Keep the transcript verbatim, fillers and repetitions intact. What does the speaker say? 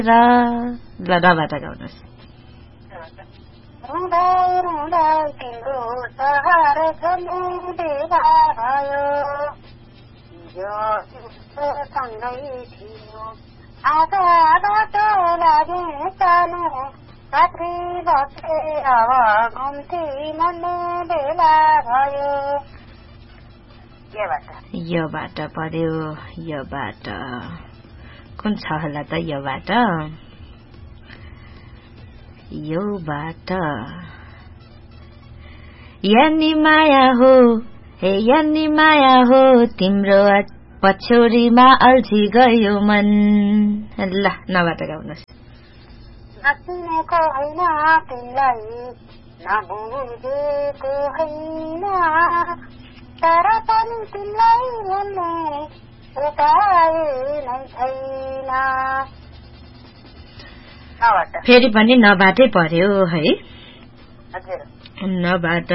ल डबाट गाउनुहोस्। रुँदै रुँदै तिम्रो सहर झन्डै बेला भयो यो सँगै थियो आज बाटो लागे सानो रात्रि बसे अब घुम्ती मन्ने बेला भयो। यो बाटो पर्यो यो बाटो कुन छ होला त यो बाटो यो बाटो यानी माया हो हे यानी माया हो तिम्रो पछौरीमा अल्झी गयो मन। ल नबाट गाउनुहोस्। नचिनेको होइन तिमीलाई नबुझेको होइन तर पनि तिमीलाई भन्ने उपाय नै छैन। फेरि पनि नबाटै पर्यो है। हजुर नबाट